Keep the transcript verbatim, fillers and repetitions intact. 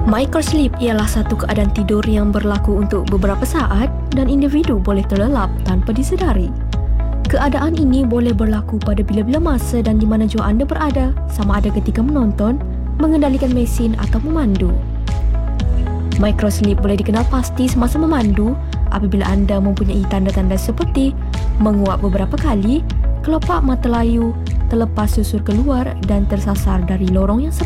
Microsleep ialah satu keadaan tidur yang berlaku untuk beberapa saat dan individu boleh terlelap tanpa disedari. Keadaan ini boleh berlaku pada bila-bila masa dan di mana jua anda berada, sama ada ketika menonton, mengendalikan mesin atau memandu. Microsleep boleh dikenal pasti semasa memandu apabila anda mempunyai tanda-tanda seperti menguap beberapa kali, kelopak mata layu, terlepas susur keluar dan tersasar dari lorong yang